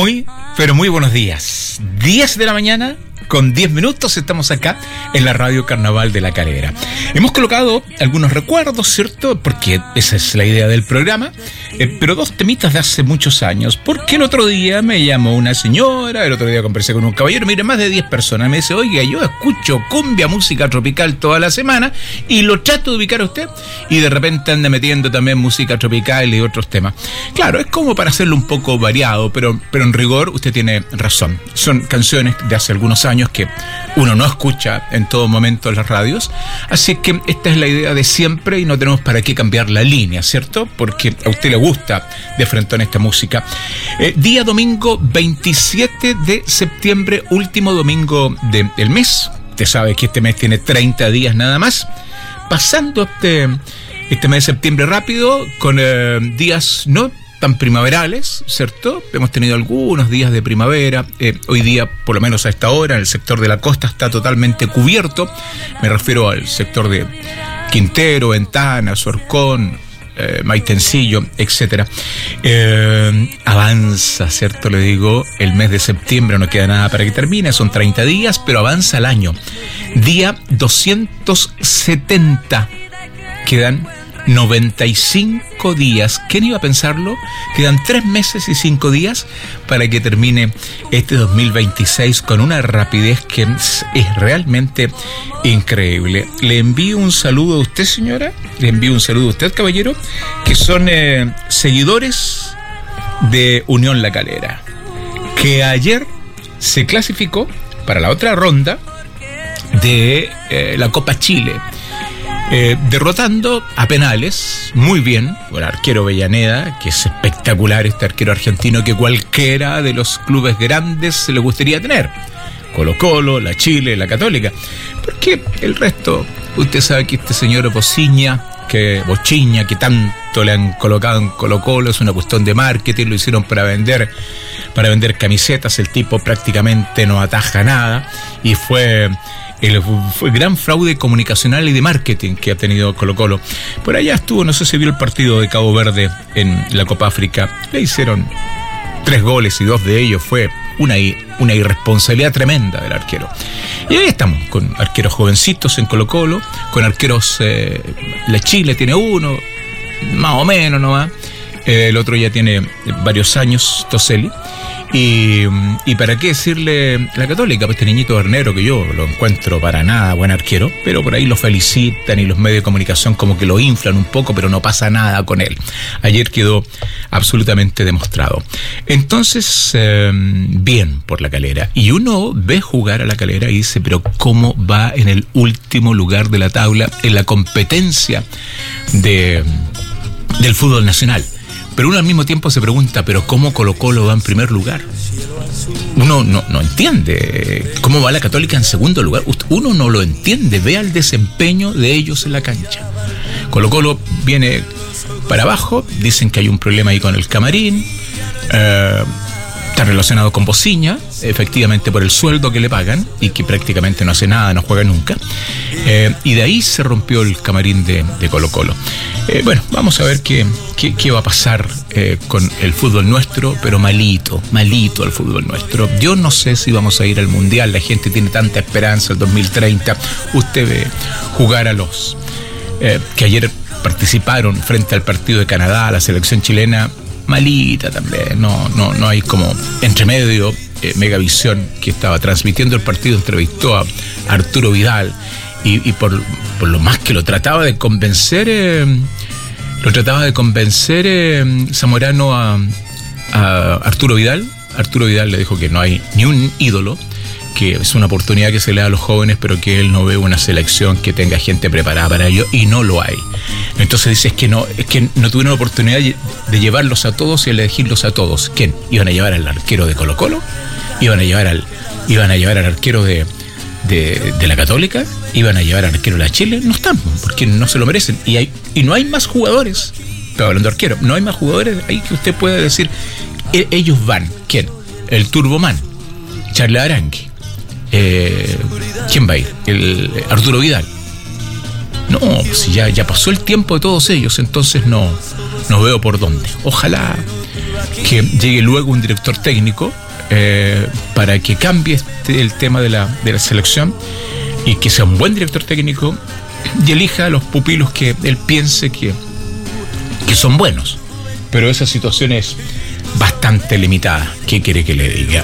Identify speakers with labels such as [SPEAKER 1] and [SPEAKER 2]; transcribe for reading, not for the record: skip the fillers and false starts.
[SPEAKER 1] Muy, pero muy buenos días. 10 de la mañana con 10 minutos estamos acá en la Radio Carnaval de La Calera. Hemos colocado algunos recuerdos, ¿cierto? Porque esa es la idea del programa, pero dos temitas de hace muchos años. Porque el otro día me llamó una señora, el otro día conversé con un caballero, mire, más de 10 personas, me dice, oiga, yo escucho cumbia, música tropical toda la semana y lo trato de ubicar a usted, y de repente anda metiendo también música tropical y otros temas. Claro, es como para hacerlo un poco variado, pero en rigor usted tiene razón. Son canciones de hace algunos años que uno no escucha en todo momento en las radios, así que esta es la idea de siempre y no tenemos para qué cambiar la línea, ¿cierto? Porque a usted le gusta de frentón esta música. Día domingo 27 de septiembre, último domingo del mes. Usted sabe que este mes tiene 30 días nada más, pasando este mes de septiembre rápido, con días no tan primaverales, ¿cierto? Hemos tenido algunos días de primavera. Hoy día, por lo menos a esta hora, en el sector de la costa está totalmente cubierto. Me refiero al sector de Quintero, Ventana, Sorcón, Maitencillo, etcétera. Avanza, ¿cierto? Le digo, el mes de septiembre no queda nada para que termine, son 30 días, pero avanza el año. Día 270. Quedan 95 días. ¿Quién iba a pensarlo? Quedan 3 meses y 5 días para que termine este 2026 con una rapidez que es realmente increíble. Le envío un saludo a usted, señora. Le envío un saludo a usted, caballero, que son seguidores de Unión La Calera, que ayer se clasificó para la otra ronda de la Copa Chile, derrotando a penales, muy bien, por el arquero Avellaneda, que es espectacular, este arquero argentino que cualquiera de los clubes grandes le gustaría tener. Colo-Colo, la Chile, la Católica. Porque el resto, usted sabe que este señor Bociña, que tanto le han colocado en Colo-Colo, es una cuestión de marketing, lo hicieron para vender camisetas, el tipo prácticamente no ataja nada, y fue el gran fraude comunicacional y de marketing que ha tenido Colo-Colo. Por allá estuvo, no sé si vio el partido de Cabo Verde en la Copa África, le hicieron 3 goles y 2 de ellos fue una irresponsabilidad tremenda del arquero. Y ahí estamos, con arqueros jovencitos en Colo-Colo, con arqueros, la Chile tiene uno, más o menos nomás, el otro ya tiene varios años, Toselli. Y para qué decirle la Católica, pues este niñito Bernero, que yo lo encuentro para nada buen arquero, pero por ahí lo felicitan y los medios de comunicación como que lo inflan un poco, pero no pasa nada con él. Ayer quedó absolutamente demostrado. Entonces, bien por La Calera. Y uno ve jugar a La Calera y dice, pero ¿cómo va en el último lugar de la tabla en la competencia del fútbol nacional? Pero uno al mismo tiempo se pregunta, ¿pero cómo Colo-Colo va en primer lugar? Uno no entiende cómo va la Católica en segundo lugar. Uno no lo entiende. Vea el desempeño de ellos en la cancha. Colo-Colo viene para abajo. Dicen que hay un problema ahí con el camarín. Está relacionado con Bociña, efectivamente por el sueldo que le pagan y que prácticamente no hace nada, no juega nunca. Y de ahí se rompió el camarín de Colo-Colo. Bueno, vamos a ver qué va a pasar con el fútbol nuestro, pero malito el fútbol nuestro. Yo no sé si vamos a ir al Mundial, la gente tiene tanta esperanza, el 2030. Usted ve jugar a los que ayer participaron frente al partido de Canadá, a la selección chilena, malita también, no hay como entre medio. Megavisión, que estaba transmitiendo el partido, entrevistó a Arturo Vidal y por lo más que lo trataba de convencer Zamorano a Arturo Vidal. Arturo Vidal le dijo que no hay ni un ídolo, que es una oportunidad que se le da a los jóvenes, pero que él no ve una selección que tenga gente preparada para ello, y no lo hay. Entonces dice, es que no tuvieron la oportunidad de llevarlos a todos y elegirlos a todos. ¿Quién? ¿Iban a llevar al arquero de Colo-Colo? ¿Iban a llevar al arquero de la Católica? ¿Iban a llevar al arquero de la Chile? No están, porque no se lo merecen. Y no hay más jugadores, estoy hablando de arquero, no hay más jugadores ahí que usted pueda decir, ellos van. ¿Quién? El Turboman, Charles Arangue. ¿Quién va a ir? El Arturo Vidal. No, si ya pasó el tiempo de todos ellos, entonces no no veo por dónde. Ojalá que llegue luego un director técnico para que cambie el tema de la selección y que sea un buen director técnico y elija a los pupilos que él piense que son buenos. Pero esa situación es bastante limitada. ¿Qué quiere que le diga?